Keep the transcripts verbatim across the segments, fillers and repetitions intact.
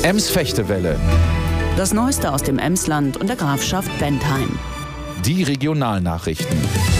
Ems-Fechtewelle. Das Neueste aus dem Emsland und der Grafschaft Bentheim. Die Regionalnachrichten.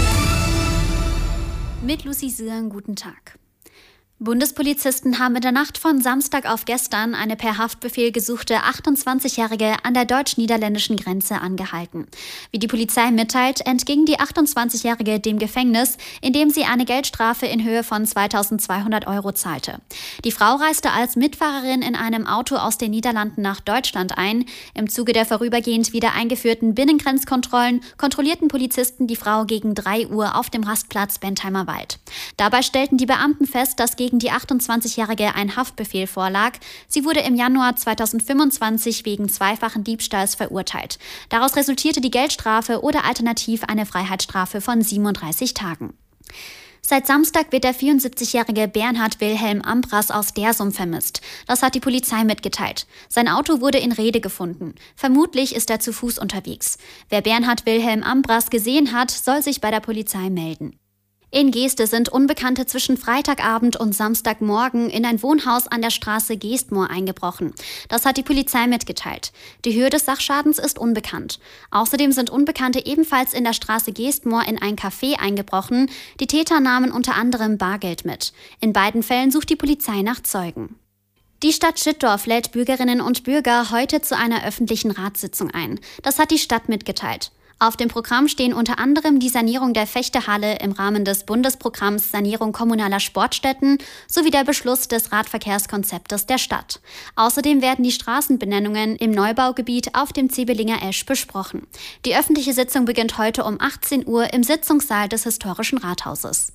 Mit Lucy Sirn, guten Tag. Bundespolizisten haben in der Nacht von Samstag auf gestern eine per Haftbefehl gesuchte achtundzwanzigjährige an der deutsch-niederländischen Grenze angehalten. Wie die Polizei mitteilt, entging die achtundzwanzigjährige dem Gefängnis, indem sie eine Geldstrafe in Höhe von zweitausendzweihundert Euro zahlte. Die Frau reiste als Mitfahrerin in einem Auto aus den Niederlanden nach Deutschland ein. Im Zuge der vorübergehend wieder eingeführten Binnengrenzkontrollen kontrollierten Polizisten die Frau gegen drei Uhr auf dem Rastplatz Bentheimer Wald. Dabei stellten die Beamten fest, dass gegen die achtundzwanzigjährige ein Haftbefehl vorlag. Sie wurde im Januar zweitausendfünfundzwanzig wegen zweifachen Diebstahls verurteilt. Daraus resultierte die Geldstrafe oder alternativ eine Freiheitsstrafe von siebenunddreißig Tagen. Seit Samstag wird der vierundsiebzigjährige Bernhard Wilhelm Ambras aus Dersum vermisst. Das hat die Polizei mitgeteilt. Sein Auto wurde in Rehde gefunden. Vermutlich ist er zu Fuß unterwegs. Wer Bernhard Wilhelm Ambras gesehen hat, soll sich bei der Polizei melden. In Geeste sind Unbekannte zwischen Freitagabend und Samstagmorgen in ein Wohnhaus an der Straße Geestmoor eingebrochen. Das hat die Polizei mitgeteilt. Die Höhe des Sachschadens ist unbekannt. Außerdem sind Unbekannte ebenfalls in der Straße Geestmoor in ein Café eingebrochen. Die Täter nahmen unter anderem Bargeld mit. In beiden Fällen sucht die Polizei nach Zeugen. Die Stadt Schittdorf lädt Bürgerinnen und Bürger heute zu einer öffentlichen Ratssitzung ein. Das hat die Stadt mitgeteilt. Auf dem Programm stehen unter anderem die Sanierung der Fechtehalle im Rahmen des Bundesprogramms Sanierung kommunaler Sportstätten sowie der Beschluss des Radverkehrskonzeptes der Stadt. Außerdem werden die Straßenbenennungen im Neubaugebiet auf dem Zebelinger Esch besprochen. Die öffentliche Sitzung beginnt heute um achtzehn Uhr im Sitzungssaal des Historischen Rathauses.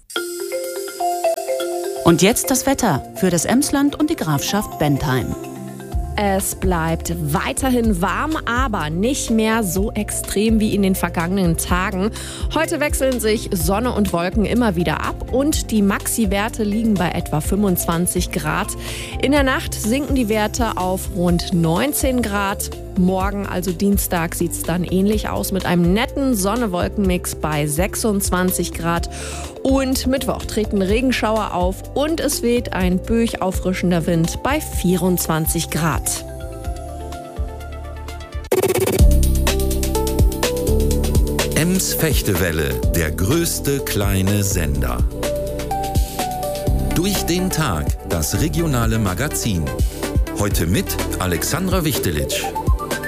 Und jetzt das Wetter für das Emsland und die Grafschaft Bentheim. Es bleibt weiterhin warm, aber nicht mehr so extrem wie in den vergangenen Tagen. Heute wechseln sich Sonne und Wolken immer wieder ab und die Maxi-Werte liegen bei etwa fünfundzwanzig Grad. In der Nacht sinken die Werte auf rund neunzehn Grad. Morgen, also Dienstag, sieht es dann ähnlich aus mit einem netten Sonne-Wolken-Mix bei sechsundzwanzig Grad. Und Mittwoch treten Regenschauer auf und es weht ein böig auffrischender Wind bei vierundzwanzig Grad. Ems-Fechtewelle, der größte kleine Sender. Durch den Tag, das regionale Magazin. Heute mit Alexandra Wichtelitsch.